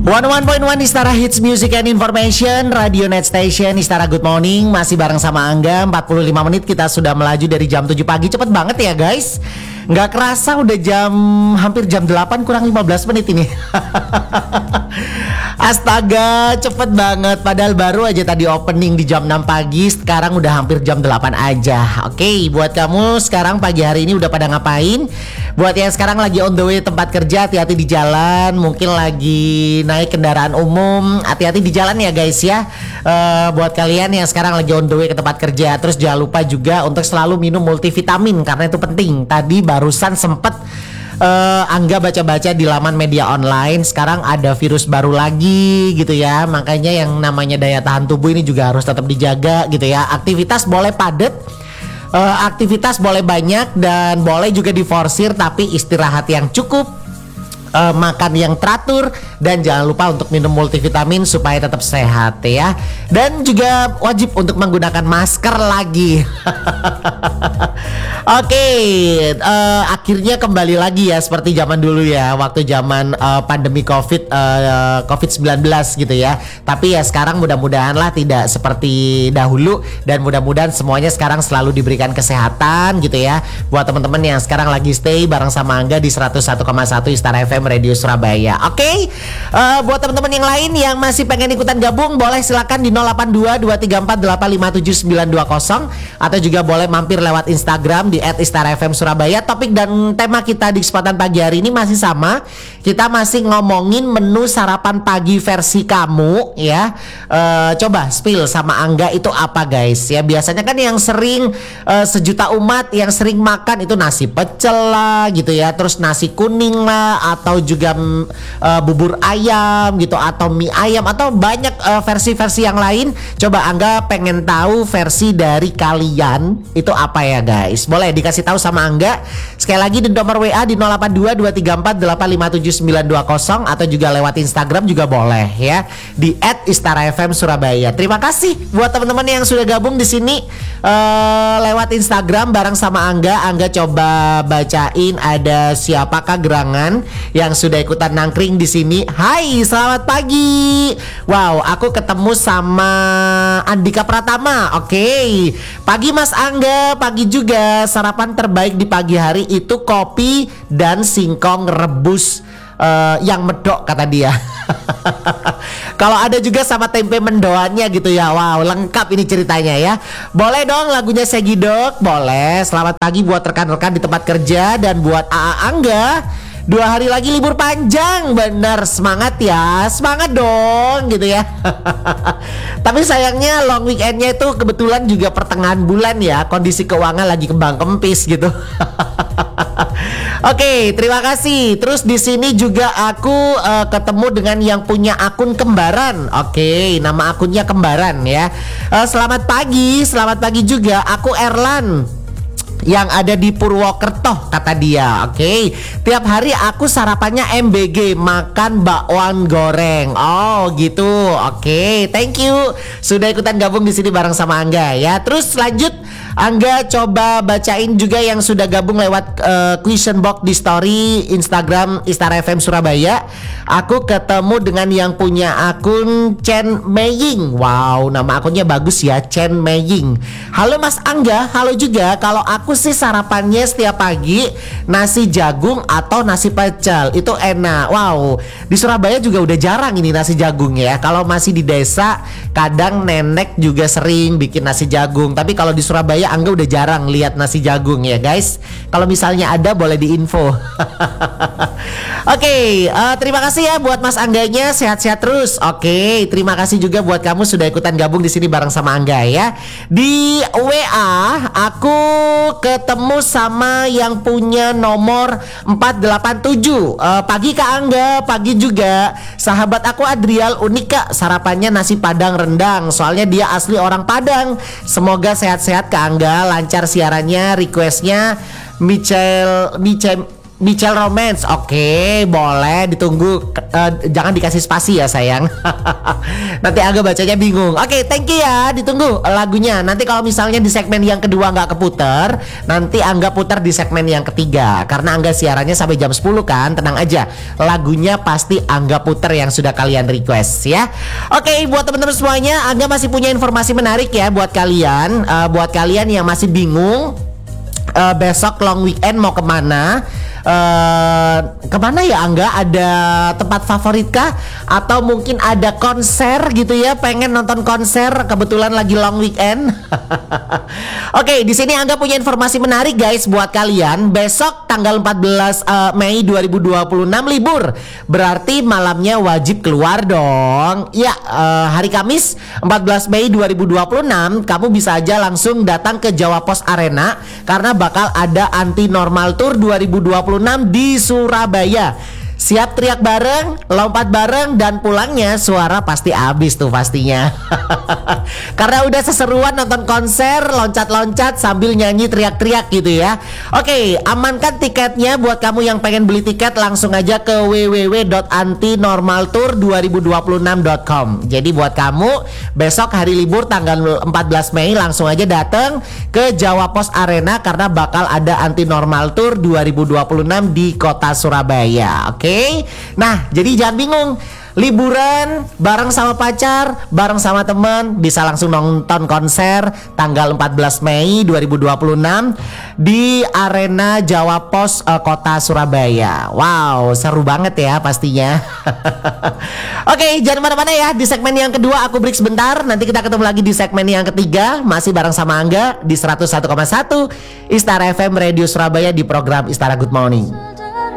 101.1 Istara Hits Music and Information, Radio Net Station, Istara Good Morning. Masih bareng sama Angga, 45 menit kita sudah melaju dari jam 7 pagi. Cepet banget ya guys. Nggak kerasa udah hampir jam 8 kurang 15 menit ini. Astaga, cepet banget. Padahal baru aja tadi opening di jam 6 pagi. Sekarang udah hampir jam 8 aja. Oke, buat kamu sekarang pagi hari ini udah pada ngapain? Buat yang sekarang lagi on the way tempat kerja, hati-hati di jalan. Mungkin lagi naik kendaraan umum, hati-hati di jalan ya guys ya. Buat kalian yang sekarang lagi on the way ke tempat kerja, terus jangan lupa juga untuk selalu minum multivitamin karena itu penting. Tadi barusan sempet Angga baca-baca di laman media online, sekarang ada virus baru lagi gitu ya. Makanya yang namanya daya tahan tubuh ini juga harus tetap dijaga gitu ya. Aktivitas boleh padat, aktivitas boleh banyak, dan boleh juga diforsir, tapi istirahat yang cukup, makan yang teratur, dan jangan lupa untuk minum multivitamin supaya tetap sehat ya. Dan juga wajib untuk menggunakan masker lagi. Oke, akhirnya kembali lagi ya seperti zaman dulu ya, waktu zaman pandemi COVID-19 gitu ya. Tapi ya sekarang mudah-mudahan lah tidak seperti dahulu, dan mudah-mudahan semuanya sekarang selalu diberikan kesehatan gitu ya. Buat teman-teman yang sekarang lagi stay bareng sama Angga di 101,1 Istara FM Radio Surabaya. Oke, buat teman-teman yang lain yang masih pengen ikutan gabung, boleh silakan di 082-234-857-920, atau juga boleh mampir lewat Instagram di @istarafm Surabaya. Topik dan tema kita di kesempatan pagi hari ini masih sama. Kita masih ngomongin menu sarapan pagi versi kamu ya. Coba spill sama Angga itu apa guys ya. Biasanya kan yang sering sejuta umat yang sering makan itu nasi pecel lah gitu ya, terus nasi kuning lah, atau juga bubur ayam gitu, atau mie ayam, atau banyak versi-versi yang lain. Coba Angga pengen tahu versi dari kalian itu apa ya guys. Boleh dikasih tahu sama Angga. Sekali lagi di nomor WA di 082-234-857-920, atau juga lewat Instagram juga boleh ya di @istarafm Surabaya. Terima kasih buat teman-teman yang sudah gabung di sini lewat Instagram bareng sama Angga. Angga coba bacain ada siapakah gerangan yang sudah ikutan nangkring di sini. Hai, selamat pagi. Wow, aku ketemu sama Andika Pratama. Oke. Pagi Mas Angga, pagi juga. Sarapan terbaik di pagi hari itu kopi dan singkong rebus yang medok kata dia. Kalau ada juga sama tempe mendoannya gitu ya. Wow, lengkap ini ceritanya ya. Boleh dong lagunya Segidok? Boleh. Selamat pagi buat rekan-rekan di tempat kerja, dan buat AA Angga. 2 hari lagi libur panjang, bener, semangat ya, semangat dong gitu ya. Tapi sayangnya long weekendnya itu kebetulan juga pertengahan bulan ya, kondisi keuangan lagi kembang kempis gitu. Oke, terima kasih. Terus di sini juga aku ketemu dengan yang punya akun kembaran. Oke, nama akunnya kembaran ya. Selamat pagi juga. Aku Erlan yang ada di Purwokerto kata dia. Oke. Tiap hari aku sarapannya MBG, makan bakwan goreng. Oh gitu. Oke, thank you sudah ikutan gabung di sini bareng sama Angga ya. Terus lanjut, Angga coba bacain juga yang sudah gabung lewat question box di story Instagram Istara FM Surabaya. Aku ketemu dengan yang punya akun Chen Meying. Wow, nama akunnya bagus ya, Chen Meying. Halo Mas Angga, halo juga. Kalau aku sih sarapannya setiap pagi nasi jagung atau nasi pecel. Itu enak. Wow, di Surabaya juga udah jarang ini nasi jagung ya. Kalau masih di desa kadang nenek juga sering bikin nasi jagung. Tapi kalau di Surabaya Angga udah jarang lihat nasi jagung ya guys. Kalau misalnya ada boleh diinfo. Oke, terima kasih ya buat Mas Angganya, sehat-sehat terus. Oke, terima kasih juga buat kamu sudah ikutan gabung di sini bareng sama Angga ya. Di WA aku ketemu sama yang punya nomor 487. Pagi Kak Angga, pagi juga. Sahabat aku Adrial Unika, sarapannya nasi padang rendang. Soalnya dia asli orang Padang. Semoga sehat-sehat Kak Angga, lancar siarannya. Requestnya Michelle Romance. Oke, boleh ditunggu. Jangan dikasih spasi ya sayang. Nanti Angga bacanya bingung. Oke, thank you ya. Ditunggu lagunya. Nanti kalau misalnya di segmen yang kedua nggak keputer, nanti Angga putar di segmen yang ketiga. Karena Angga siarannya sampai jam 10 kan. Tenang aja, lagunya pasti Angga puter yang sudah kalian request ya. Oke, buat teman-teman semuanya, Angga masih punya informasi menarik ya buat kalian. Buat kalian yang masih bingung besok long weekend mau kemana? Kemana ya Angga? Ada tempat favorit kah? Atau mungkin ada konser gitu ya? Pengen nonton konser, kebetulan lagi long weekend. Oke, di sini Angga punya informasi menarik guys buat kalian. Besok tanggal 14 Mei 2026 libur. Berarti malamnya wajib keluar dong. Ya, hari Kamis 14 Mei 2026 kamu bisa aja langsung datang ke Jawa Pos Arena karena bakal ada Anti Normal Tour 2026 di Surabaya. Siap teriak bareng, lompat bareng, dan pulangnya suara pasti habis tuh pastinya. Karena udah seseruan nonton konser, loncat-loncat sambil nyanyi teriak-teriak gitu ya. Oke, amankan tiketnya buat kamu yang pengen beli tiket, langsung aja ke www.antinormaltour2026.com. Jadi buat kamu besok hari libur tanggal 14 Mei langsung aja datang ke Jawa Pos Arena karena bakal ada Anti Normal Tour 2026 di kota Surabaya. Oke. Nah, jadi jangan bingung. Liburan bareng sama pacar, bareng sama teman, bisa langsung nonton konser tanggal 14 Mei 2026 di Arena Jawa Pos Kota Surabaya. Wow, seru banget ya pastinya. Oke, jangan mana-mana ya. Di segmen yang kedua aku break sebentar. Nanti kita ketemu lagi di segmen yang ketiga. Masih bareng sama Angga di 101,1 Istara FM Radio Surabaya di program Istara Good Morning.